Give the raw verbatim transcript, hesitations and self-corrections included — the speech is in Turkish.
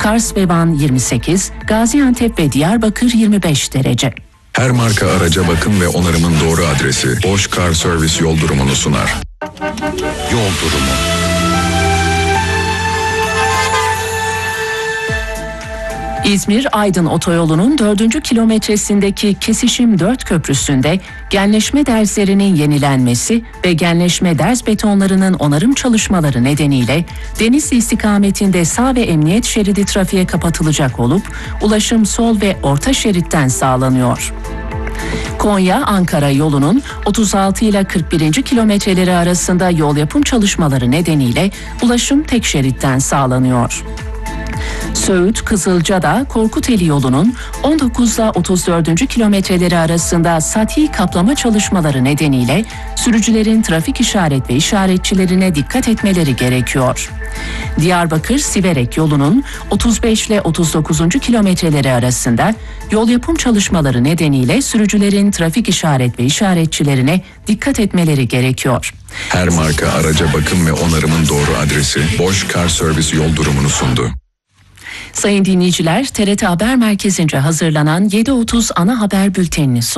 Kars ve Van yirmi sekiz, Gaziantep ve Diyarbakır yirmi beş derece. Her marka araca bakım ve onarımın doğru adresi Bosch Car Service yol durumunu sunar. Yol durumu. İzmir-Aydın otoyolunun dördüncü kilometresindeki Kesişim dört köprüsünde genleşme derslerinin yenilenmesi ve genleşme ders betonlarının onarım çalışmaları nedeniyle Denizli istikametinde sağ ve emniyet şeridi trafiğe kapatılacak olup ulaşım sol ve orta şeritten sağlanıyor. Konya-Ankara yolunun otuz altı ile kırk birinci kilometreleri arasında yol yapım çalışmaları nedeniyle ulaşım tek şeritten sağlanıyor. Söğüt-Kızılca'da Korkuteli yolunun on dokuz ile otuz dördüncü kilometreleri arasında sati kaplama çalışmaları nedeniyle sürücülerin trafik işaret ve işaretçilerine dikkat etmeleri gerekiyor. Diyarbakır-Siverek yolunun otuz beş ile otuz dokuzuncu kilometreleri arasında yol yapım çalışmaları nedeniyle sürücülerin trafik işaret ve işaretçilerine dikkat etmeleri gerekiyor. Her marka araca bakım ve onarımın doğru adresi Bosch Car Service yol durumunu sundu. Sayın dinleyiciler, T R T Haber Merkezi'nce hazırlanan yedi otuz ana haber bültenini sundu.